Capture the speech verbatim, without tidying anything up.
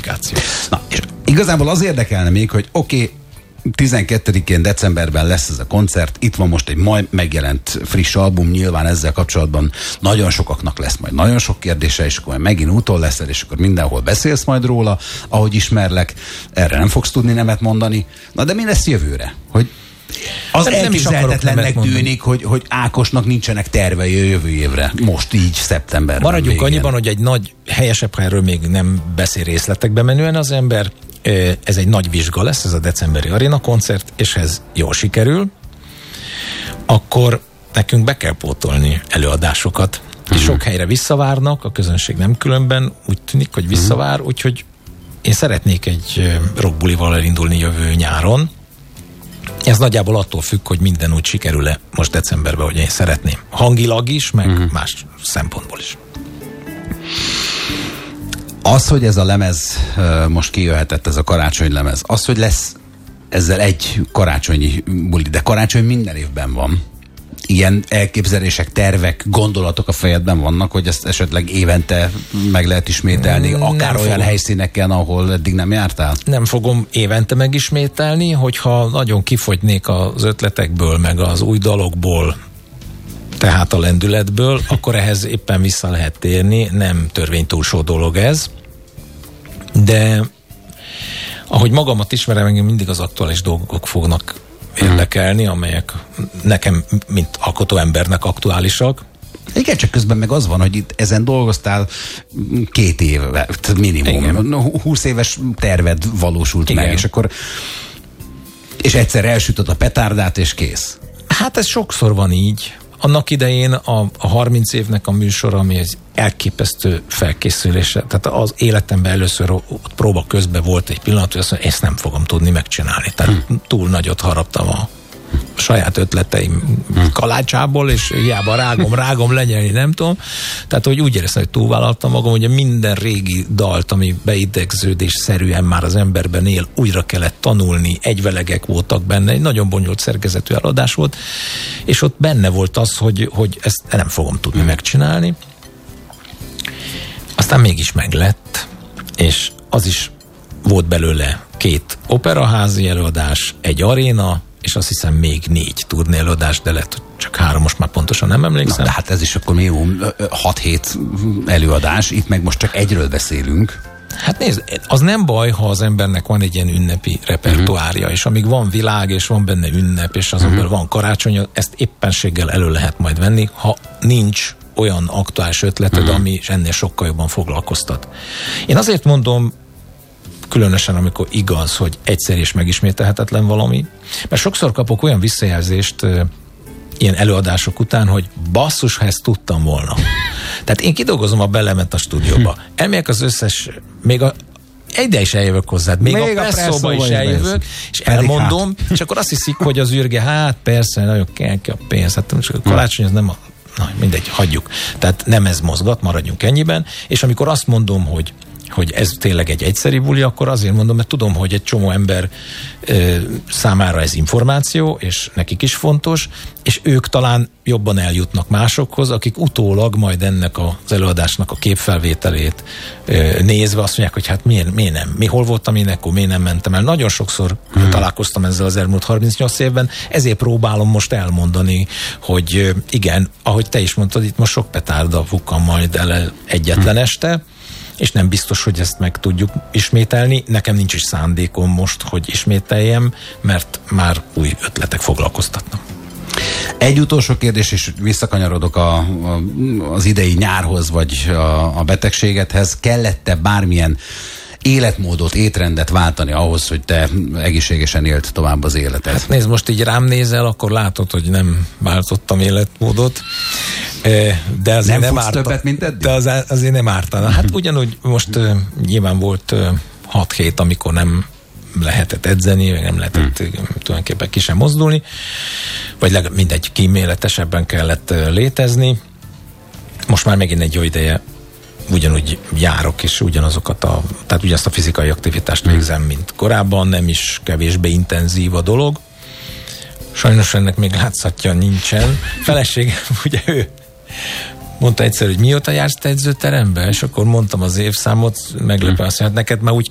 kommunikáció. Na, és igazából az érdekelne még, hogy oké, okay, tizenkettedikén decemberben lesz ez a koncert, itt van most egy majd megjelent friss album, nyilván ezzel kapcsolatban nagyon sokaknak lesz majd nagyon sok kérdése, és akkor megint úton leszel, és akkor mindenhol beszélsz majd róla, ahogy ismerlek, erre nem fogsz tudni nemet mondani. Na de mi lesz jövőre? Hogy az nem, elképzelhetetlennek tűnik, hogy, hogy Ákosnak nincsenek tervei a jövő évre, most így szeptemberben. Maradjunk végén. Annyiban, hogy egy nagy, helyesebb, ha erről még nem beszél részletekbe menően az ember, ez egy nagy vizsga lesz, ez a decemberi aréna koncert, és ez jól sikerül, akkor nekünk be kell pótolni előadásokat. Uh-huh. És sok helyre visszavárnak, a közönség nem különben, úgy tűnik, hogy visszavár, uh-huh. úgyhogy én szeretnék egy rockbulival elindulni jövő nyáron. Ez nagyjából attól függ, hogy minden úgy sikerül-e most decemberben, hogy én szeretném. Hangilag is, meg uh-huh. más szempontból is. Az, hogy ez a lemez most kijöhetett, ez a karácsonylemez, az, hogy lesz ezzel egy karácsonyi buli, de karácsony minden évben van. Ilyen elképzelések, tervek, gondolatok a fejedben vannak, hogy ezt esetleg évente meg lehet ismételni, nem akár olyan fogom. Helyszíneken, ahol eddig nem jártál? Nem fogom évente megismételni, hogyha nagyon kifogynék az ötletekből, meg az új dalokból, tehát a lendületből, akkor ehhez éppen vissza lehet térni, nem törvénytúlsó dolog ez, de ahogy magamat ismerem, engem mindig az aktuális dolgok fognak érdekelni, amelyek nekem, mint alkotó embernek aktuálisak. Igen, csak közben meg az van, hogy itt ezen dolgoztál két éve, minimum. Igen. húsz éves terved valósult igen. meg, és akkor és egyszer elsütött a petárdát, és kész. Hát ez sokszor van így. Annak idején a, a harminc évnek a műsor, ami egy elképesztő felkészülése, tehát az életemben először ott próba közben volt egy pillanat, hogy azt mondja, ezt nem fogom tudni megcsinálni. Tehát hm. túl nagyot haraptam a saját ötleteim hm. kalácsából, és hiába rágom, rágom, lenyelni, nem tudom. Tehát, hogy úgy éreztem, hogy túlvállaltam magam, hogy minden régi dalt, ami beidegződésszerűen már az emberben él, újra kellett tanulni, egyvelegek voltak benne, egy nagyon bonyolult szerkezetű eladás volt, és ott benne volt az, hogy, hogy ezt nem fogom tudni hm. megcsinálni. Aztán mégis meglett, és az is volt belőle két operaházi előadás, egy aréna, és azt hiszem még négy turné előadás, de lehet, csak három, most már pontosan nem emlékszem. Na, de hát ez is akkor minimum hat-hét előadás, itt meg most csak egyről beszélünk. Hát nézd, az nem baj, ha az embernek van egy ilyen ünnepi repertoárja, uh-huh. és amíg van világ, és van benne ünnep, és azonban uh-huh. van karácsony, ezt éppenséggel elő lehet majd venni, ha nincs olyan aktuális ötleted, uh-huh. ami ennél sokkal jobban foglalkoztat. Én azért mondom, különösen amikor igaz, hogy egyszer és megismételhetetlen valami, mert sokszor kapok olyan visszajelzést uh, ilyen előadások után, hogy basszus, ha ezt tudtam volna. Tehát én kidolgozom a belement a stúdióba, elmegyek az összes, még a ide is eljövök hozzád, még, még a presszóba is eljövök, és elmondom, hát. És akkor azt hiszik, hogy az űrge, hát persze, nagyon kell a pénz, hát a karácsony, ez nem a na, mindegy, hagyjuk. Tehát nem ez mozgat, maradjunk ennyiben, és amikor azt mondom, hogy hogy ez tényleg egy egyszeri buli, akkor azért mondom, mert tudom, hogy egy csomó ember ö, számára ez információ, és nekik is fontos, és ők talán jobban eljutnak másokhoz, akik utólag majd ennek az előadásnak a képfelvételét ö, nézve azt mondják, hogy hát miért, miért nem? Mi hol voltam én ekkor, miért nem mentem el? Nagyon sokszor hmm. találkoztam ezzel az elmúlt harmincnyolc évben, ezért próbálom most elmondani, hogy ö, igen, ahogy te is mondtad, itt most sok petárda fukkan majd el egyetlen hmm. este, és nem biztos, hogy ezt meg tudjuk ismételni. Nekem nincs is szándékom most, hogy ismételjem, mert már új ötletek foglalkoztatnak. Egy utolsó kérdés, és visszakanyarodok a, a, az idei nyárhoz, vagy a, a betegségedhez. Kellett-e bármilyen életmódot, étrendet váltani ahhoz, hogy te egészségesen élt tovább az életed? Hát nézd, most így rám nézel, akkor látod, hogy nem váltottam életmódot. De azért nem, nem futsz többet, mint eddig? De az, azért nem ártana. Hát ugyanúgy most uh, nyilván volt uh, hat hét, amikor nem lehetett edzeni, vagy nem lehetett hmm. tulajdonképpen ki sem mozdulni, vagy legalább mindegy, kíméletesebben kellett uh, létezni. Most már megint egy jó ideje ugyanúgy járok, és ugyanazokat a, tehát ugyanazt a fizikai aktivitást végzem, mint korábban, nem is kevésbé intenzív a dolog. Sajnos ennek még látszatja nincsen. Feleségem, ugye ő mondta egyszer, hogy mióta jársz te edzőterembe? És akkor mondtam az évszámot, meglepően azt mondja, neked már úgy